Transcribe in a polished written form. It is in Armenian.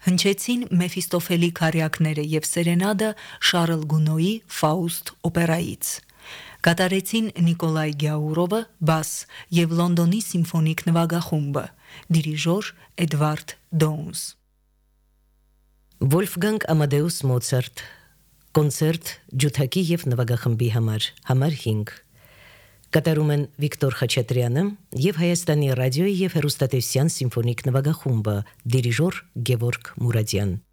Հնչեցին Մեֆիստոֆելի քարյակները և սերենադը Շարլ Գունոյի Ֆաուստ օպերայից։ Կատարեցին Նիկոլայ Գյաուրովը բաս և Լոնդոնի սիմֆոնիկ նվագախումբը, դիրիժոր Էդվարդ Դոունս։ Վոլֆգանգ Ամադեուս Մոցարտ, կոնցերտ ջութակի և նվագախմբի համար 5, կատարում են Վիկտոր Խաչատրյանը և Հայաստանի ռադիոյի և հեռուստատեսության սիմֆոնիկ նվագախումբը, դիրիժոր Գևորգ Մուրադյան։